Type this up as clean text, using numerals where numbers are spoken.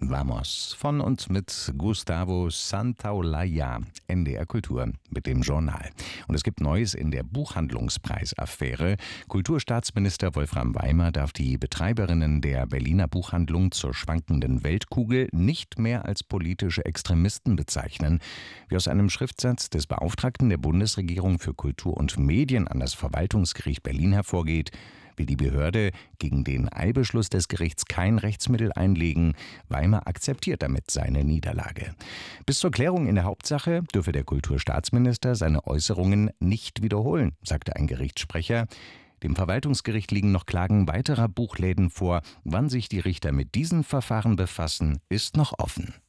Vamos von und mit Gustavo Santaolalla, NDR Kultur mit dem Journal. Und es gibt Neues in der Buchhandlungspreisaffäre. Kulturstaatsminister Wolfram Weimer darf die Betreiberinnen der Berliner Buchhandlung zur schwankenden Weltkugel nicht mehr als politische Extremisten bezeichnen. Wie aus einem Schriftsatz des Beauftragten der Bundesregierung für Kultur und Medien an das Verwaltungsgericht Berlin hervorgeht, will die Behörde gegen den Eilbeschluss des Gerichts kein Rechtsmittel einlegen. Weimer akzeptiert damit seine Niederlage. Bis zur Klärung in der Hauptsache dürfe der Kulturstaatsminister seine Äußerungen nicht wiederholen, sagte ein Gerichtssprecher. Dem Verwaltungsgericht liegen noch Klagen weiterer Buchläden vor. Wann sich die Richter mit diesen Verfahren befassen, ist noch offen.